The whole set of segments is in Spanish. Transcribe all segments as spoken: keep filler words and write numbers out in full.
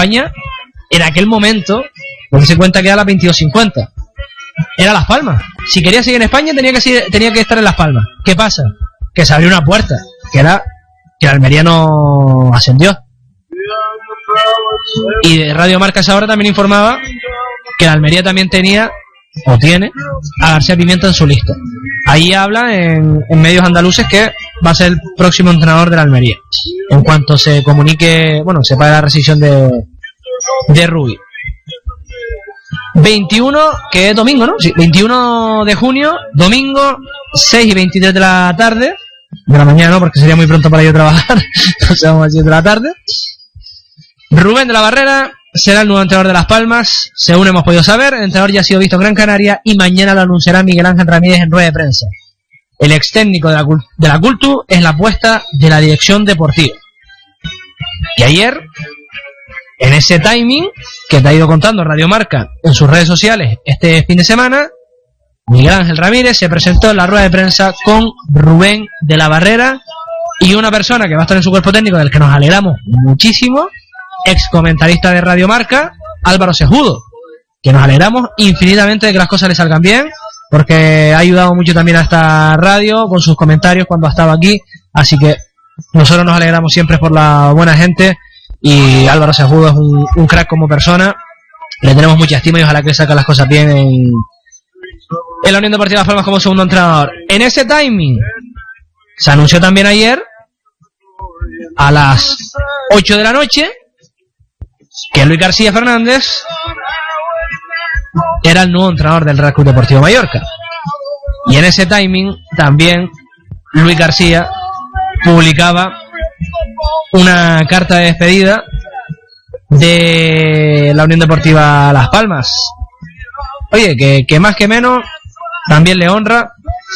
España, en aquel momento, dense cuenta que era las veintidós cincuenta, era Las Palmas. Si quería seguir en España tenía que seguir, tenía que estar en Las Palmas. ¿Qué pasa? Que se abrió una puerta, que era que el Almería no ascendió. Y de Radio Marca esa hora también informaba que el Almería también tenía, o tiene, a García Pimienta en su lista. Ahí habla en, en medios andaluces que va a ser el próximo entrenador de la Almería, en cuanto se comunique, bueno, se pague la rescisión de, de Rubi. veintiuno, que es domingo, ¿no? Sí, veintiuno de junio, domingo, seis y veintitrés de la tarde, de la mañana, ¿no? Porque sería muy pronto para yo trabajar, entonces vamos a decir de la tarde. Rubén de la Barrera será el nuevo entrenador de Las Palmas, según hemos podido saber. El entrenador ya ha sido visto en Gran Canaria y mañana lo anunciará Miguel Ángel Ramírez en rueda de prensa. El ex técnico de la, de la Cultu es la apuesta de la dirección deportiva. Y ayer, en ese timing que te ha ido contando Radio Marca en sus redes sociales este fin de semana, Miguel Ángel Ramírez se presentó en la rueda de prensa con Rubén de la Barrera y una persona que va a estar en su cuerpo técnico, del que nos alegramos muchísimo, ex comentarista de Radio Marca, Álvaro Sejudo, que nos alegramos infinitamente de que las cosas le salgan bien, porque ha ayudado mucho también a esta radio con sus comentarios cuando ha estado aquí, así que nosotros nos alegramos siempre por la buena gente, y Álvaro Sejudo es un, un crack como persona, le tenemos mucha estima y ojalá que saque las cosas bien en, en la Unión Deportiva Las Palmas como segundo entrenador. En ese timing se anunció también ayer a las ocho de la noche que Luis García Fernández era el nuevo entrenador del Real Club Deportivo Mallorca. Y en ese timing también Luis García publicaba una carta de despedida de la Unión Deportiva Las Palmas. Oye, que, que más que menos también le honra.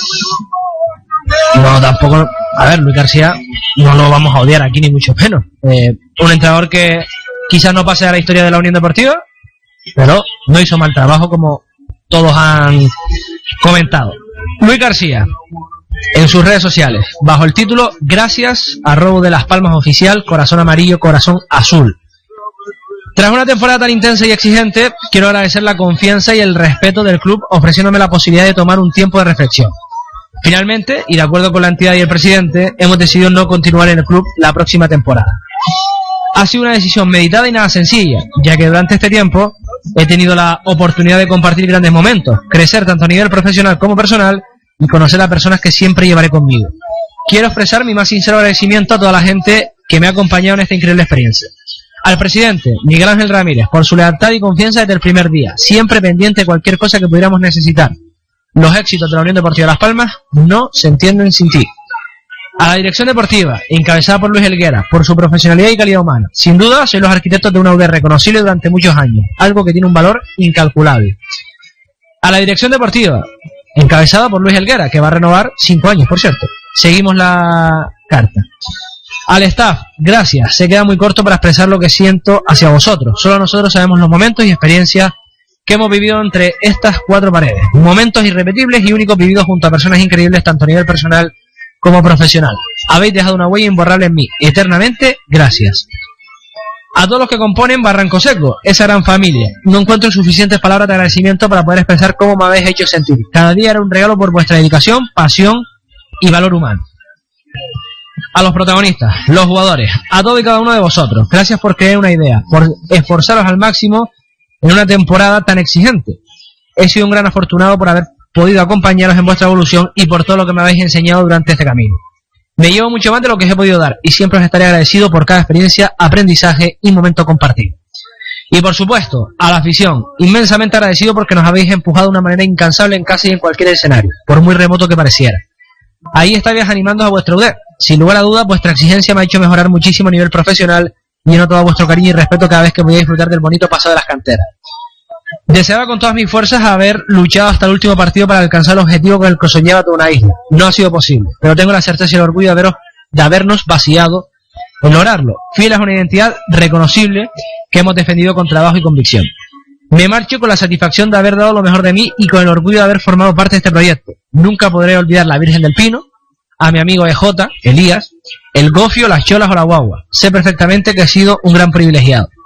No, tampoco. A ver, Luis García no lo vamos a odiar aquí ni mucho menos. Eh, un entrenador que quizás no pase a la historia de la Unión Deportiva, pero no hizo mal trabajo como todos han comentado. Luis García, en sus redes sociales, bajo el título Gracias a Robo de Las Palmas Oficial, Corazón Amarillo, Corazón Azul. Tras una temporada tan intensa y exigente, quiero agradecer la confianza y el respeto del club ofreciéndome la posibilidad de tomar un tiempo de reflexión. Finalmente, y de acuerdo con la entidad y el presidente, hemos decidido no continuar en el club la próxima temporada. Ha sido una decisión meditada y nada sencilla, ya que durante este tiempo he tenido la oportunidad de compartir grandes momentos, crecer tanto a nivel profesional como personal y conocer a personas que siempre llevaré conmigo. Quiero expresar mi más sincero agradecimiento a toda la gente que me ha acompañado en esta increíble experiencia. Al presidente Miguel Ángel Ramírez por su lealtad y confianza desde el primer día, siempre pendiente de cualquier cosa que pudiéramos necesitar. Los éxitos de la Unión Deportiva Las Palmas no se entienden sin ti. A la dirección deportiva, encabezada por Luis Helguera, por su profesionalidad y calidad humana. Sin duda, soy los arquitectos de una U D reconocible durante muchos años, algo que tiene un valor incalculable. A la dirección deportiva, encabezada por Luis Helguera, que va a renovar cinco años, por cierto. Seguimos la carta. Al staff, gracias. Se queda muy corto para expresar lo que siento hacia vosotros. Solo nosotros sabemos los momentos y experiencias que hemos vivido entre estas cuatro paredes. Momentos irrepetibles y únicos vividos junto a personas increíbles, tanto a nivel personal como profesional. Habéis dejado una huella imborrable en mí. Eternamente, gracias. A todos los que componen Barranco Seco, esa gran familia. No encuentro suficientes palabras de agradecimiento para poder expresar cómo me habéis hecho sentir. Cada día era un regalo por vuestra dedicación, pasión y valor humano. A los protagonistas, los jugadores, a todo y cada uno de vosotros, gracias por creer una idea, por esforzaros al máximo en una temporada tan exigente. He sido un gran afortunado por haber podido acompañaros en vuestra evolución y por todo lo que me habéis enseñado durante este camino. Me llevo mucho más de lo que os he podido dar y siempre os estaré agradecido por cada experiencia, aprendizaje y momento compartido. Y por supuesto, a la afición, inmensamente agradecido porque nos habéis empujado de una manera incansable en casa y en cualquier escenario, por muy remoto que pareciera. Ahí estáis animando a vuestra U D. Sin lugar a dudas, vuestra exigencia me ha hecho mejorar muchísimo a nivel profesional y lleno todo vuestro cariño y respeto cada vez que voy a disfrutar del bonito paso de las canteras. Deseaba con todas mis fuerzas haber luchado hasta el último partido para alcanzar el objetivo con el que os soñaba toda una isla. No ha sido posible, pero tengo la certeza y el orgullo de, haberos, de habernos vaciado en lograrlo. Fieles a una identidad reconocible que hemos defendido con trabajo y convicción. Me marcho con la satisfacción de haber dado lo mejor de mí y con el orgullo de haber formado parte de este proyecto. Nunca podré olvidar la Virgen del Pino, a mi amigo E J, Elías, el Gofio, las Cholas o la Guagua. Sé perfectamente que he sido un gran privilegiado.